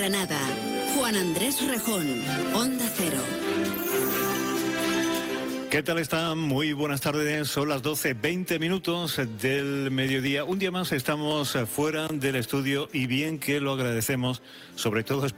Granada. Juan Andrés Rejón, Onda Cero. ¿Qué tal están? Muy buenas tardes, son las 12:20 del mediodía. Un día más estamos fuera del estudio y bien que lo agradecemos, sobre todo